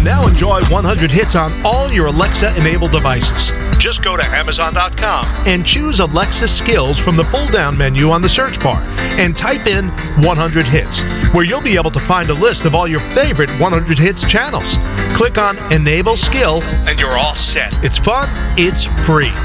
can now enjoy 100 hits on all your Alexa-enabled devices. Just go to Amazon.com and choose Alexa Skills from the pull-down menu on the search bar and type in 100 hits, where you'll be able to find a list of all your favorite 100 hits channels. Click on Enable Skill and you're all set. It's fun, it's free.